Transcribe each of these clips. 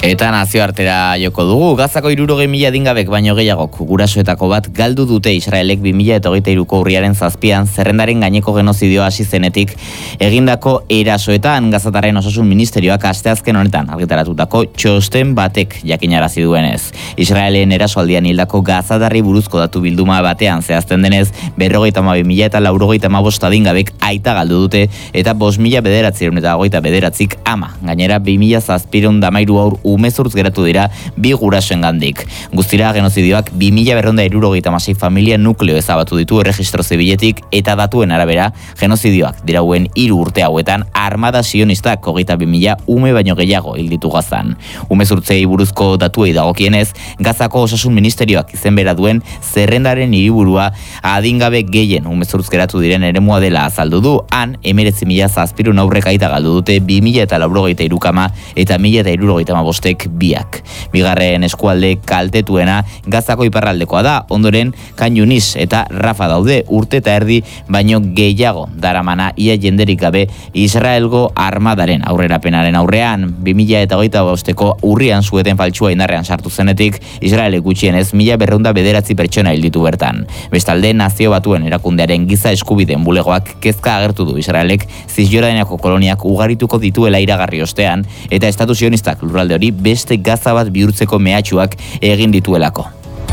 Eta nazioartera joko dugu, Gazako 60.000 adingabek baino gehiagok gurasoetako bat galdu dute Israelek 2023ko urriaren 7an zerrendaren gaineko genozidioa hasi zenetik egindako erasoetan. Gazataren osasun ministerioak asteazken honetan argitaratutako txosten batek jakinarazi duenez. Israelen erasoaldian hildako gazatarri buruzko datu bilduma batean zehazten denez, 52.000 eta 455 adingabek aita galdu dute eta 5.929 ama. Gainera 2.713 haur umezurtz geratu dira bi gurasoengandik. Guztira genozidioak 2.276 familia nukleo ezabatu ditu erregistro zibiletik eta datuen arabera genozidioak dirauen 3 urte hauetan armada sionistak 22.000 ume baino gehiago hil ditu Gazan. Umezurtzei buruzko datuei dagokienez, Gazako osasun ministerioak izenbera duen zerrendaren hiriburua adingabe gehien umezurtz geratu diren eremua dela azaldu du. Han 19.000 aurrek aita galdu dute 2.083 kama eta 1.075 biak. Bigarren eskualde kaltetuena Gazako iparraldekoa da, ondoren Khan Yunis eta Rafa daude, urte eta erdi baino gehiago daramana ia jenderik gabe Israelgo armadaren aurrerapenaren aurrean. 2025ko urrian sueten faltsua indarrean sartu zenetik, Israelek gutxienez 1.209 pertsona hil ditu bertan. Bestalde, Nazio Batuen erakundearen giza eskubideen bulegoak kezka agertu du Israelek Zisjordaineko koloniak ugarituko dituela iragarri ostean eta estatu sionistak lurralde hori beste Gaza bat bihurtzeko mehatxuak egin dituelako.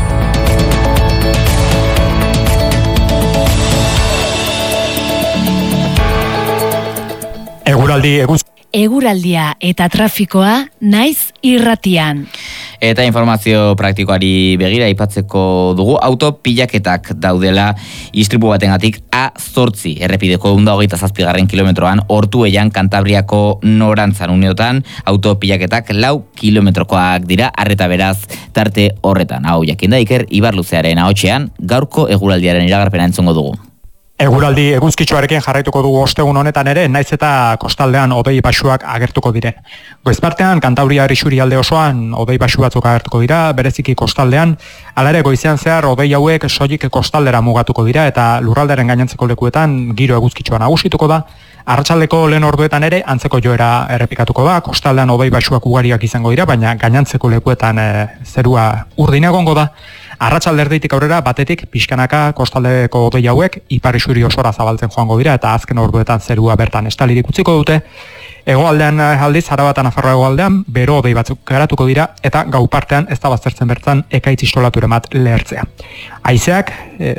Eguraldia eta trafikoa naiz irratian. Eta informazio praktikoari begira aipatzeko dugu auto pilaketak daudela istripu batengatik A8 errepideko 127. kilometroan Ortuellan Kantabriako norantzan uneotan auto pilaketak 4 kilometrokoak dira, arreta beraz tarte horretan. Hau jakinda Iker Ibarluzearen ahotsean gaurko eguraldiaren iragarpena entzungo dugu. Eguraldi eguzkitsuarekin jarraituko dugu ostegun honetan ere, naiz eta kostaldean hodei baxuak agertuko diren. Goizpartean, Kantabriar isurialde osoan hodei baxu batzuk agertuko dira, bereziki kostaldean, hala ere goizean zehar hodei hauek soilik kostaldera mugatuko dira eta lurraldearen gainontzeko lekuetan giro eguzkitsua nagusituko da. Arratsaldeko lehen orduetan ere antzeko joera errepikatuko da, kostaldean hodei baxuak ugariak izango dira, baina gainontzeko lekuetan zerua urdin egongo da. Arratsalde erdietik aurrera batetik pixkanaka kostaldeko hodei hauek ipar isuri osora zabaltzen joango dira eta azken orduetan zerua bertan estalirik utziko dute. Hegoaldean aldiz, Araba eta Nafarroa hegoaldean bero hodei batzuk garatuko dira eta gau partean ez da baztertzen bertan ekaitz istolature bat lehertzea. Haizeak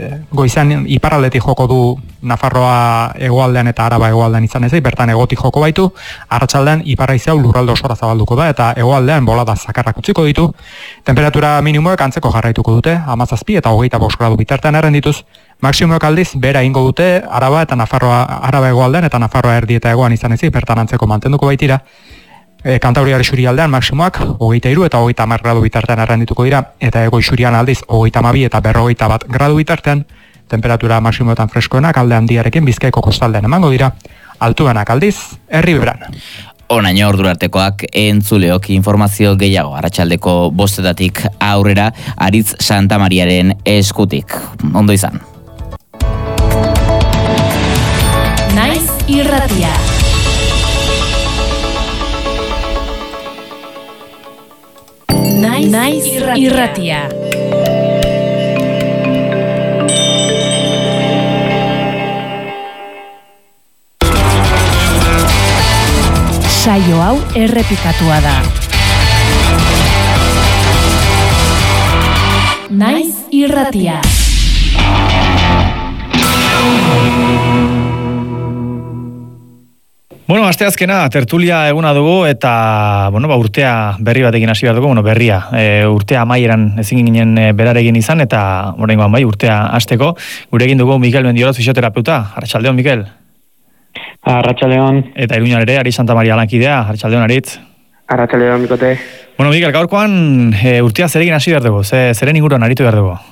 goizan iparraldetik joko du Nafarroa hegoaldean eta Araba hegoaldean izan ezik, bertan hegotik joko baitu, arratsaldean ipar haizea lurralde osora zabalduko da eta hegoaldean bolada zakarrak utziko ditu. Temperatura minimoek antzeko jarraituko dute, 17 eta 25 gradu bitartean errendituz. Maksimoek aldiz, bera ingo dute Araba eta Nafarroa, Araba hegoaldean eta Nafarroa erdi eta hegoan izan ezik, bertan antzeko mantenduko baitira. Kantabriar isurialdean maksimoak 23 eta 30 gradu bitartean errendituko dira, eta hego isurian aldiz 32 eta 41 gradu bitartean. Temperatura maksimoetan freskoenak alde handiarekin Bizkaiko kostaldean emango dira, altuenak aldiz Erriberan. Onaino ordurartekoak entzuleok informazio gehiago arratsaldeko 5:00 aurrera Aritz Santa Mariaren eskutik. Ondo izan. Naiz irratia. Naiz irratia. Saio hau errepikatua da. Naiz irratia. Bueno, asteazkena tertulia eguna dugu eta urtea berri batekin hasi behar dugu, berria. Urtea amaieran ezin ginen berarekin izan eta oraingoan bai urtea hasteko. Gurekin dugu Mikel Mendioroz fisioterapeuta. Arratsaldeon Mikel. Arratsaldeon. Eta Iruñan ere Aritz Santa Maria lankidea. Arratsaldeon Aritz. Arratsaldeon Mikote. Mikel, gaurkoan urtea zerekin hasi behar dugu, zeren inguruan aritu behar dugu?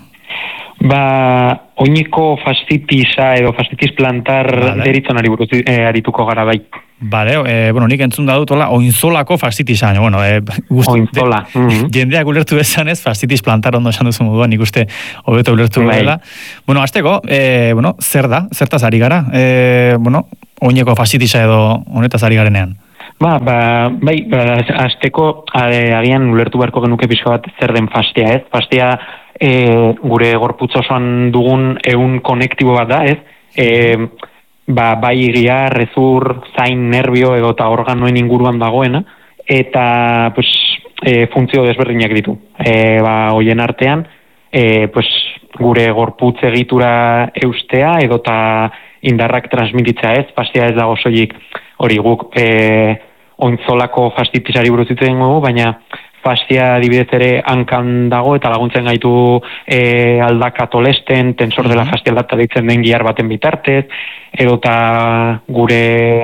Oineko fastitisa edo fastitis plantar deritzonari buruz arituko gara bai. Bale, nik entzun da dut, oinzolako fastitisa, oinzola. Jendeak ulertu bezanez, fastitis plantar ondo esan duzu moduan, nik uste hobeto ulertu dela. Azteko, zer da, zertaz ari gara, oineko fastitisa edo honetaz ari garenean? Bai, azteko agian ulertu beharko genuke pixka bat zer den fastia, ez? Fastia gure gorputz osoan dugun ehun konektibo bat da, ez? Bai igia, rezur, zain, nerbio edo eta organoen inguruan dagoena, eta funtzio desberdinak ditu. Hoien artean, gure gorputz egitura eustea edo eta indarrak transmititzea, ez? Fastia ez dago soilik hori guk ointzolako fastitisari buruz hitz egingo dugu, baina fastia adibidez ere hankan dago eta laguntzen gaitu aldaka tolesten, tensor dela fastia aldata deitzen den gihar baten bitartez, edo eta gure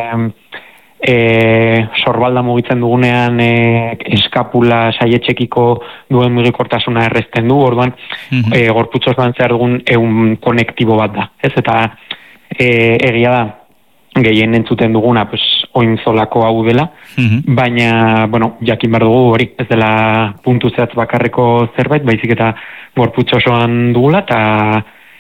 sorbalda mugitzen dugunean eskapula saietxekiko duen mugikortasuna errezten du, orduan gorputz osoan zehar dugun ehun konektibo bat da, ez? Eta egia da, gehien entzuten duguna, oinzolako hau dela, baina, jakin behar dugu hori, ez dela puntu zehatz bakarreko zerbait, baizik eta gorputz osoan dugula, eta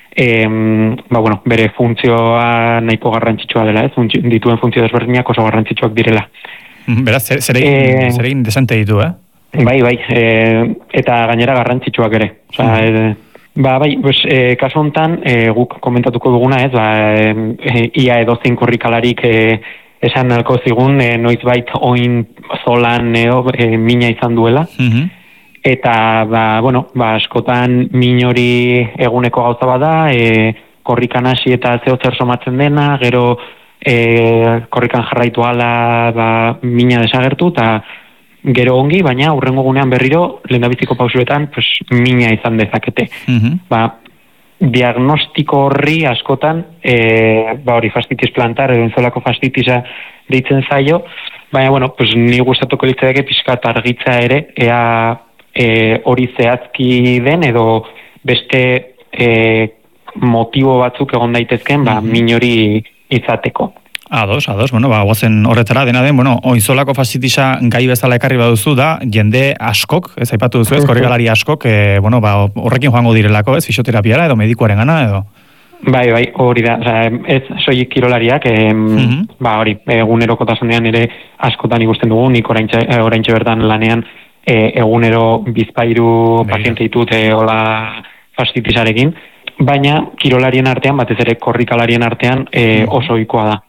bere funtzioa nahiko garrantzitsua dela, ez? Dituen funtzio desberdinak oso garrantzitsuak direla. Beraz, zer egin desente ditu, Bai, eta gainera garrantzitsuak ere. Kasu honetan, guk komentatuko duguna, ez, ia edozein korrikalarik esan nahiko zigun, noizbait oin zolan mina izan duela, eta, askotan min hori eguneko gauza bada, korrikan hasi eta zeo zer somatzen dena, gero korrikan jarraitu ala mina desagertu, eta gero ongi, baina hurrengo gunean berriro, lehendabiziko pausuetan, mina izan dezakete. Diagnostiko horri askotan, hori fastitis plantar, edo enzolako fastitisa deitzen zaio, baina, ni gustatuko litzateke pixkat argitza ere, ea hori zehazki den, edo beste motibo batzuk egon daitezken, min hori izateko. Ados, guazen horretara, dena den, oinzolako fastitisa gai bezala ekarri baduzu da, jende askok, ez aipatu duzu ez, korrikalari askok, horrekin joango direlako, ez, fisioterapiara edo medikuaren gana, edo? Bai, hori da, ez soilik kirolariak, hori, egunerokotasunean ere askotan ikusten dugu, nik oraintxe bertan lanean egunero bizpairu paziente ditut hola fastitisarekin, baina kirolarien artean, batez ere korrikalarien artean oso ohikoa da.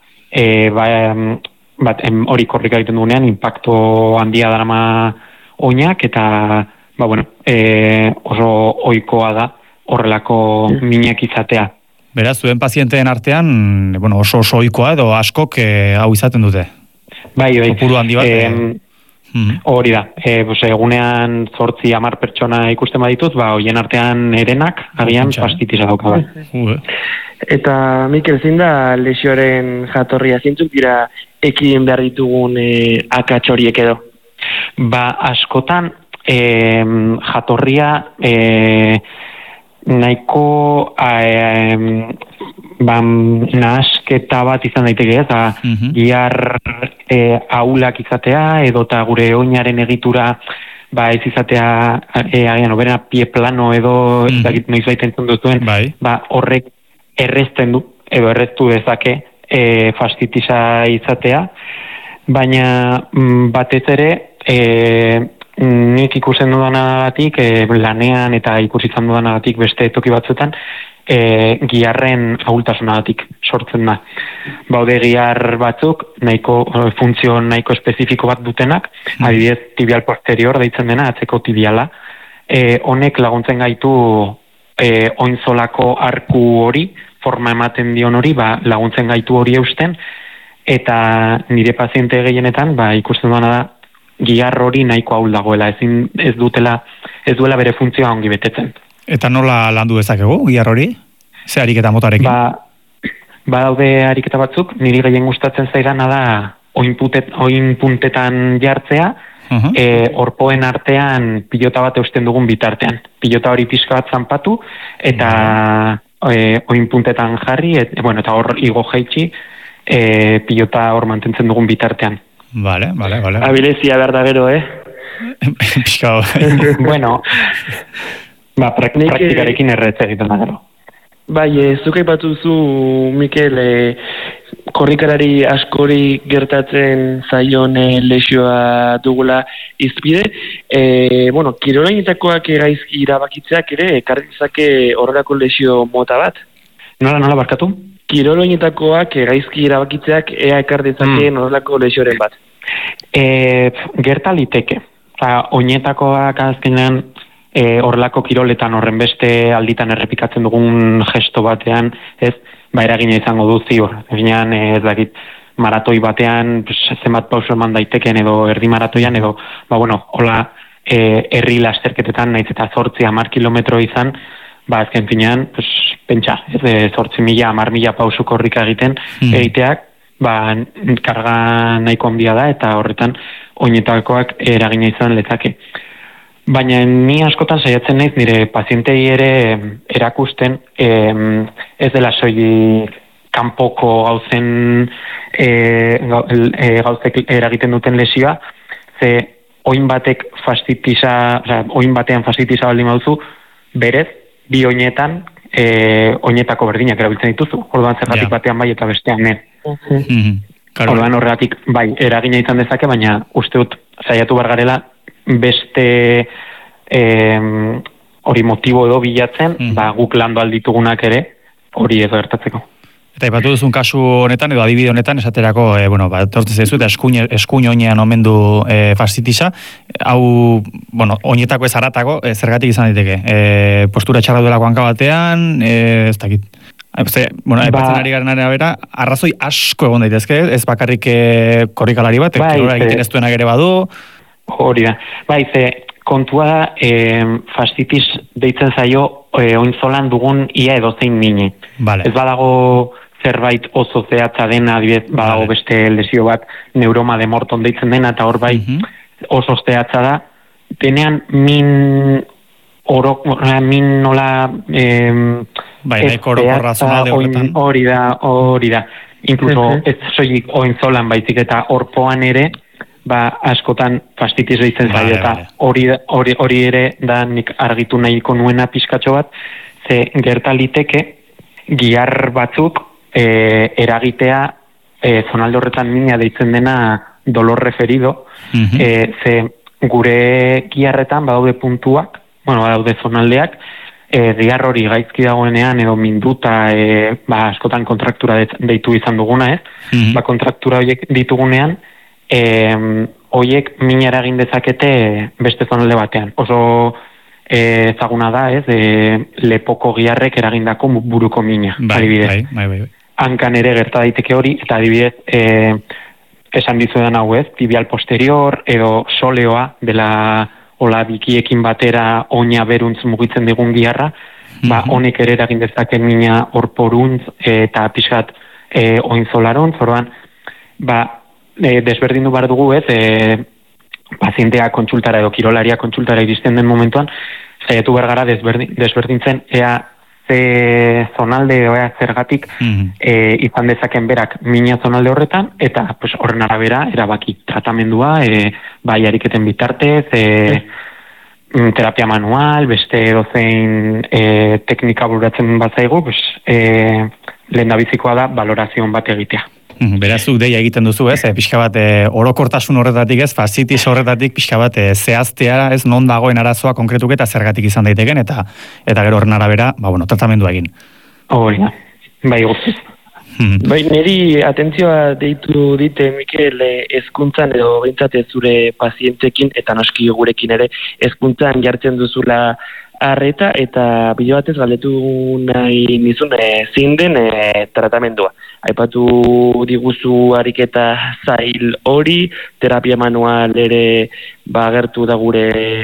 Hori korrika egiten dugunean, impacto handia darama oinak, eta oso ohikoa da horrelako minak izatea. Beraz, zuen pazienteen artean, oso ohikoa edo askok hau izaten dute? Bai. Kopuru handi bat? Hori da, egunean 8-10 pertsona ikusten badituz, hoien artean erenak, agian fastitisa dauka. Eta, Mikel, zein da lesioaren jatorria? Zintzuk dira ekidin behar ditugun akats horiek edo? Askotan jatorria nahiko nahasketa bat izan daiteke, eta gihar ahulak izatea, edo eta gure oinaren egitura ez izatea agian oberena pie plano edo noiz baita entzun duzuen, horrek errezten du, edo erreztu dezake fastitisa izatea, baina batez ere nik ikusten dudanagatik, lanean eta ikusi izan dudanagatik beste toki batzuetan, giharren ahultasunagatik sortzen da. Baude gihar batzuk, funtzio nahiko espezifiko bat dutenak, adibidez tibial posterior deitzen dena, atzeko tibiala, honek laguntzen gaitu oinzolako arku hori, forma ematen dion hori, laguntzen gaitu hori eusten, eta nire paziente gehienetan, ikusten duena da, gihar hori nahiko ahul dagoela, ez duela bere funtzioa ongi betetzen. Eta nola landu dezakegu, gihar hori? Ze ariketa motarekin? Daude ariketa batzuk, niri gehien gustatzen zaidana da oin puntetan jartzea, orpoen artean pilota bat eusten dugun bitartean. Pilota hori pixka bat zanpatu, eta oin puntetan jarri, eta hor igo jaitsi, pilota hor mantentzen dugun bitartean. Vale. Abilezia behar da gero, Pixka. Bueno, praktikarekin erretz egiten da gero. Bai, zuk aipatu zu, Mikel, korrikalari askori gertatzen zaion lesioa dugula izpide. Kirolainetakoak gaizki irabakitzeak ere, ekarrizake horrelako lesio mota bat? Nola barkatu? Kiroloinetakoak gaizki irabakitzeak ea ekarrizake horrelako lesioren bat? Gerta liteke. Oinetakoak azkenean horrelako kiroletan horren beste alditan errepikatzen dugun gesto batean, ez? Eragina izango du ziur. Eginean, ez dakit, maratoi batean, zenbat pauso eman daiteken edo erdi maratoian, edo, hola, herri lasterketetan, nahiz eta 8-10 kilometro izan, azken finean, pentsa, 8.000, 10.000 pauso korrika egiteak, karga nahiko handia da, eta horretan, oinetakoak eragina izan lezake. Baina ni askotan saiatzen naiz nire pazientei ere erakusten ez dela soilik kanpoko gauzek eragiten duten lesioa, ze oin batean fastitisa baldin baduzu, berez, bi oinetan oinetako berdinak erabiltzen dituzu. Orduan zergatik batean bai eta bestean ne. Orduan horregatik bai, eragina izan dezake, baina uste dut saiatu bargarela beste hori motibo edo bilatzen, guk landu alditugunak ere, hori edo gertatzeko. Eta ipatu duzun kasu honetan, edo adibide honetan, esaterako, tortzen zezu, eta eskuin oinean omen du fastitisa, hau, oinetako ez haratako, zergatik izan diteke, postura txarra duelako hanka batean, ez dakit. Epatzen ari garen arabera, arrazoi asko egon daitezke, ez bakarrik korrikalari bat, kirolera egiten ez duenak ere badu. Hori da. Ze kontua da, fastitis deitzen zaio ointzolan dugun ia edozein mine. Ez badago zerbait oso zehatza dena, adibidez, badago beste lesio bat, neuroma de Morton deitzen dena, eta hor bai oso zehatza da, denean min nola hori da. Incluso ez soilik ointzolan baizik eta orpoan ere, askotan fastitis deitzen zaio, eta hori ere da nik argitu nahiko nuena pixkatxo bat, ze gerta liteke gihar batzuk eragitea zonalde horretan mina deitzen dena dolor referido, ze gure giharretan badaude puntuak, badaude zonaldeak, gihar hori gaizki dagoenean edo minduta askotan kontraktura deitu izan duguna, kontraktura horiek ditugunean, hoiek mina eragin dezakete beste zonalde batean. Oso ezaguna da, lepoko giharrek eragindako buruko mina, adibidez. Hankan ere gerta daiteke hori, eta adibidez, esan dizudan hau tibial posterior, edo soleoa, dela hola bikiekin batera oina beruntz mugitzen digun giharra, honek ere eragin dezaken mina horporuntz eta pixkat oinzolaruntz, orduan, desberdindu behar dugu, pazientea kontsultara edo kirolaria kontsultara iristen den momentuan, saiatu behar gara desberdintzen ea ze zonalde edo ea zergatik izan dezaken berak mina zonalde horretan, eta horren arabera erabaki tratamendua, bai ariketen bitartez, terapia manual, beste dozein teknika bururatzen bat zaigu, lehendabizikoa da balorazioan bat egitea. Berazuk deia egiten duzu, pixka bat orokortasun horretatik fastitis horretatik pixka bat zehaztea, non dagoen arazoa konkretuk eta zergatik izan daiteken, eta gero horren arabera, tratamendua egin. Hori da, bai guztiz. Neri atentzioa deitu dite, Mikel, hezkuntzan edo behintzat zure pazientekin, eta noski gurekin ere, hezkuntzan jartzen duzula arreta, eta bideo batez galdetu nahi nizun zein den tratamendua. Aipatu diguzu ariketa zail hori, terapia manual ere agertu da gure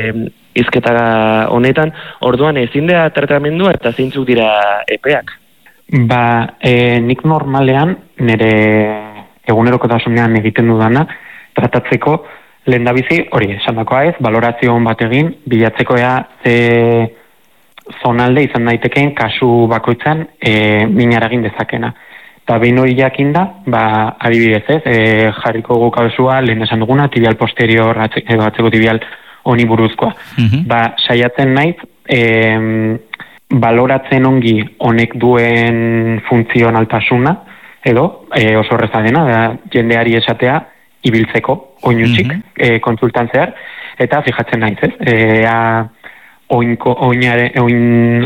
hizketa honetan, orduan ezin da tratamendua eta zeintzuk dira epeak? Nik normalean, nire egunerokotasunean egiten dudana, tratatzeko lehendabizi, hori, esan dakoa balorazio bat egin, bilatzeko ze zonalde izan daitekeen kasu bakoitzan mina eragin dezakena. Eta behin hori jakin da, adibidez jarriko gukasua, lehen esan duguna, tibial posterior, edo atzeko tibial honi buruzkoa. Saiatzen naiz, baloratzen ongi honek duen funtzionaltasuna, edo oso erreza dena, da, jendeari esatea ibiltzeko, oinutxik, kontsultan zehar, eta fijatzen naiz, ez? Oin